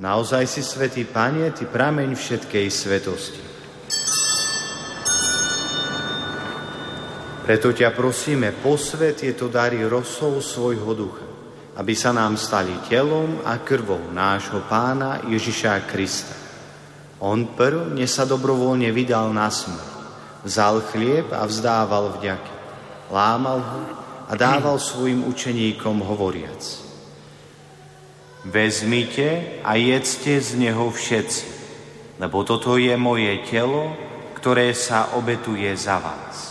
Naozaj si svätý Pane, Ty prameň všetkej svetosti. Preto ťa prosíme, posväť tieto dary rosou svojho ducha, aby sa nám stali telom a krvou nášho Pána Ježiša Krista. On prv, než sa dobrovoľne vydal na smrť, vzal chlieb a vzdával vďaky. Lámal ho a dával svojim učeníkom hovoriac: Vezmite a jedzte z neho všetci, lebo toto je moje telo, ktoré sa obetuje za vás.